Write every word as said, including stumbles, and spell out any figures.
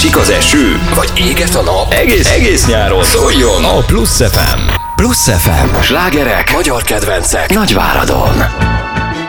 Esik az eső, vagy éget a nap. Egész, egész nyáron Szóljon a Plusz ef em. Plusz ef em. Slágerek, magyar kedvencek Nagyváradon.